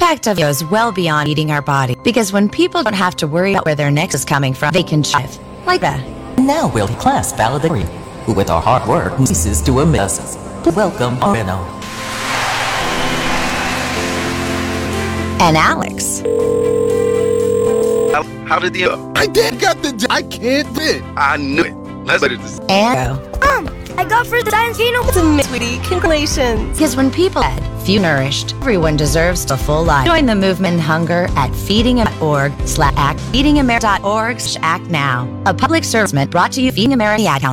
impact of goes well beyond eating our body, because when people don't have to worry about where their next is coming from, they can thrive. Like that. Now we'll class valedictorian, who with our hard work ceases to amaze us. Welcome, Reno. And Alex. How did the I did got the I can't fit. I knew it. Let's let it just. And I got first science keynote. It's a miss, sweetie. Congratulations. because when people fed, few nourished, everyone deserves a full life. Join the movement hunger at feedingamericaact, feedingamericaact now. A public service brought to you, Feeding America Ad Council.